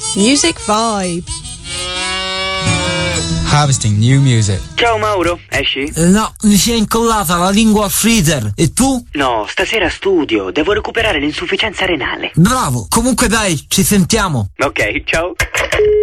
Music Vibes. Harvesting new music. Ciao Mauro, esci? No, mi si è incollata la lingua al freezer. E tu? No, stasera studio, devo recuperare l'insufficienza renale. Bravo, comunque dai, ci sentiamo. Ok, ciao.